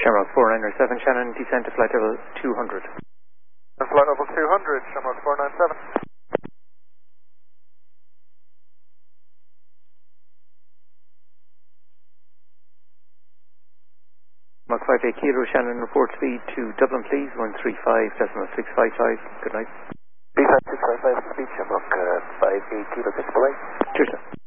Shamrock 4907, Shannon, descend to flight level 200. Flight level 200, Shamrock 497. Mach 58 Kilo, Shannon, report speed to Dublin, please, 135.655. Good night. 35655, speed, Shamrock 58 Kilo, 6 below. Cheers, sir.